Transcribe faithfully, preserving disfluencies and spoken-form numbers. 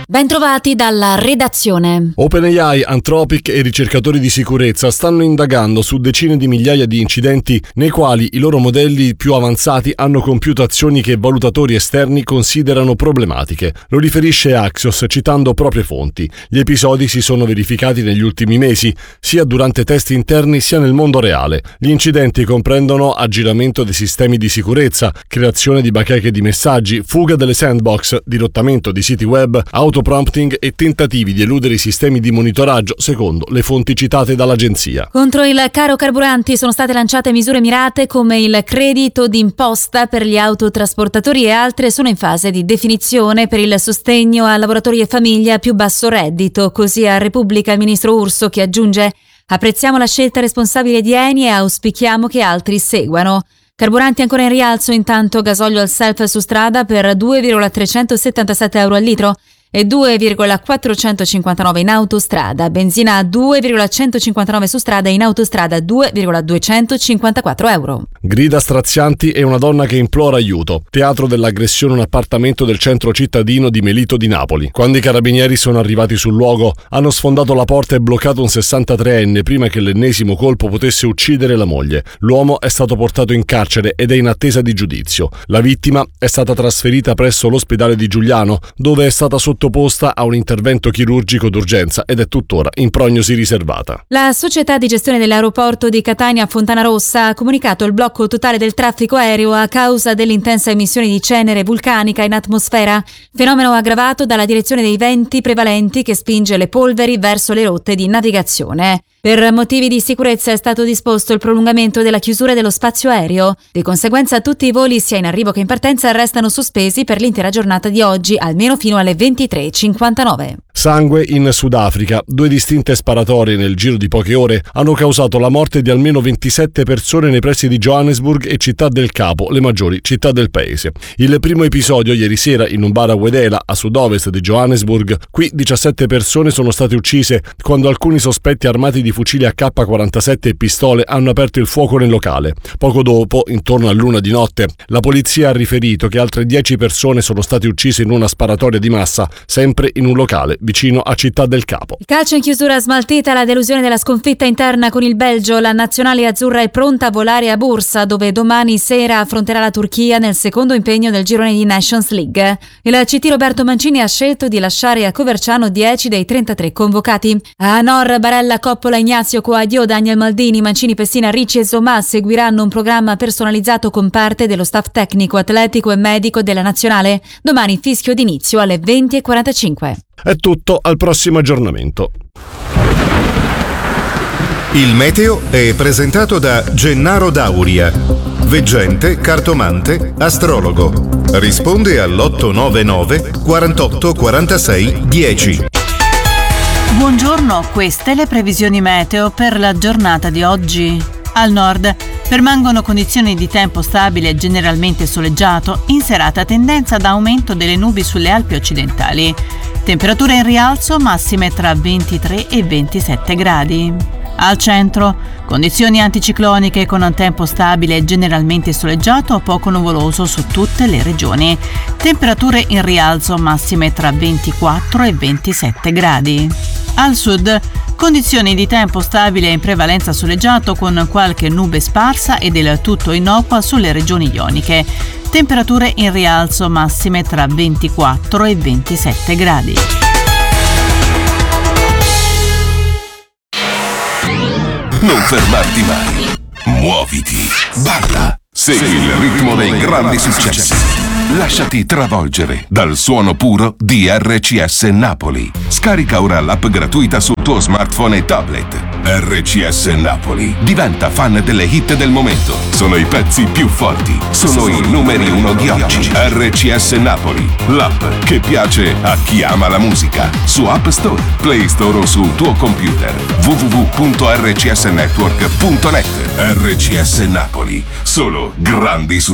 Bentrovati dalla redazione. OpenAI, Anthropic e ricercatori di sicurezza stanno indagando su decine di migliaia di incidenti nei quali i loro modelli più avanzati hanno compiuto azioni che valutatori esterni considerano problematiche. Lo riferisce Axios citando proprie fonti. Gli episodi si sono verificati negli ultimi mesi, sia durante test interni sia nel mondo reale. Gli incidenti comprendono aggiramento dei sistemi di sicurezza, creazione di bacheche di messaggi, fuga delle sandbox, dirottamento di siti web, autoprompting e tentativi di eludere i sistemi di monitoraggio, secondo le fonti citate dall'agenzia. Contro il caro carburanti sono state lanciate misure mirate come il credito d'imposta per gli autotrasportatori e altre sono in fase di definizione per il sostegno a lavoratori e famiglie a più basso reddito. Così a Repubblica il ministro Urso, che aggiunge: apprezziamo la scelta responsabile di Eni e auspichiamo che altri seguano. Carburanti ancora in rialzo, intanto gasolio al self su strada per due virgola trecentosettantasette euro al litro e due virgola quattrocentocinquantanove in autostrada, benzina a due virgola centocinquantanove su strada e in autostrada due virgola duecentocinquantaquattro euro. Grida strazianti e una donna che implora aiuto. Teatro dell'aggressione un appartamento del centro cittadino di Melito di Napoli. Quando i carabinieri sono arrivati sul luogo, hanno sfondato la porta e bloccato un sessantatreenne prima che l'ennesimo colpo potesse uccidere la moglie. L'uomo è stato portato in carcere ed è in attesa di giudizio. La vittima è stata trasferita presso l'ospedale di Giuliano, dove è stata sottoposta a un intervento chirurgico d'urgenza ed è tuttora in prognosi riservata. La società di gestione dell'aeroporto di Catania Fontana Rossa ha comunicato il blocco totale del traffico aereo a causa dell'intensa emissione di cenere vulcanica in atmosfera, fenomeno aggravato dalla direzione dei venti prevalenti che spinge le polveri verso le rotte di navigazione. Per motivi di sicurezza è stato disposto il prolungamento della chiusura dello spazio aereo. Di conseguenza tutti i voli sia in arrivo che in partenza restano sospesi per l'intera giornata di oggi, almeno fino alle ventitré e cinquantanove. Sangue in Sudafrica. Due distinte sparatorie nel giro di poche ore hanno causato la morte di almeno ventisette persone nei pressi di Johannesburg e Città del Capo, le maggiori città del paese. Il primo episodio ieri sera in un bar a Wedela, a sud-ovest di Johannesburg. Qui diciassette persone sono state uccise quando alcuni sospetti armati di fucili A K quarantasette e pistole hanno aperto il fuoco nel locale. Poco dopo, intorno all'una di notte, la polizia ha riferito che altre dieci persone sono state uccise in una sparatoria di massa, sempre in un locale vicino a Città del Capo. Il calcio in chiusura smaltita la delusione della sconfitta interna con il Belgio. La nazionale azzurra è pronta a volare a Bursa, dove domani sera affronterà la Turchia nel secondo impegno del girone di Nations League. Il C T Roberto Mancini ha scelto di lasciare a Coverciano dieci dei trentatré convocati. A Nor, Barella, Coppola, Ignazio, Coadio, Daniel Maldini, Mancini, Pessina, Ricci e Somà seguiranno un programma personalizzato con parte dello staff tecnico, atletico e medico della nazionale. Domani fischio d'inizio alle venti e quarantacinque. È tutto, al prossimo aggiornamento. Il meteo è presentato da Gennaro Dauria, veggente, cartomante, astrologo. Risponde all'otto nove nove quarantotto quarantasei dieci. Buongiorno, queste le previsioni meteo per la giornata di oggi. Al nord permangono condizioni di tempo stabile e generalmente soleggiato, in serata tendenza ad aumento delle nubi sulle Alpi occidentali. Temperature in rialzo, massime tra ventitré e ventisette gradi. Al centro, condizioni anticicloniche con un tempo stabile e generalmente soleggiato o poco nuvoloso su tutte le regioni. Temperature in rialzo, massime tra ventiquattro e ventisette gradi. Al sud, condizioni di tempo stabile e in prevalenza soleggiato con qualche nube sparsa e del tutto innocua sulle regioni ioniche. Temperature in rialzo, massime tra ventiquattro e ventisette gradi. Non fermarti mai. Muoviti. Balla. Segui il ritmo dei grandi successi. Lasciati travolgere dal suono puro di R C S Napoli. Scarica ora l'app gratuita sul tuo smartphone e tablet. R C S Napoli. Diventa fan delle hit del momento. Sono i pezzi più forti. Sono i numeri uno di oggi. R C S Napoli. L'app che piace a chi ama la musica. Su App Store, Play Store o sul tuo computer. w w w punto r c s network punto net. R C S Napoli. Solo grandi successi.